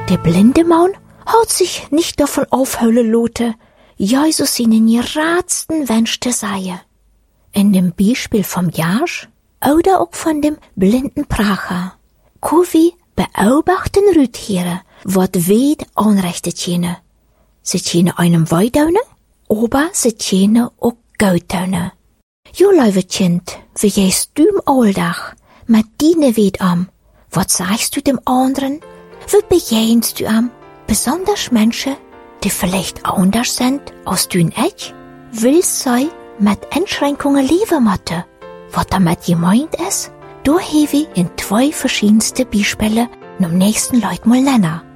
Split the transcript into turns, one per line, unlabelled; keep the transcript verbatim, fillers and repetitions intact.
Der blinde Mann hat sich nicht davon aufhören lassen, Jesus ihnen geratsten wünschte sei. In dem Beispiel vom Jasch oder auch von dem blinden Pracher. Kuvi beobachten Rüttiere, wat weit anrichten können. Sie können einem weidaunen, aber sie können auch gut daunen. Jo, liebe Kind, wie gehst du im Alltag mit deine Weit am? Was sagst du dem anderen? Wie begegnest du am? Besonders Menschen, die vielleicht anders sind als du und ich? Willst du mit Einschränkungen leben müssen? Was damit gemeint ist? Da habe ich in zwei verschiedenste Beispiele am nächsten Leut mal nennen.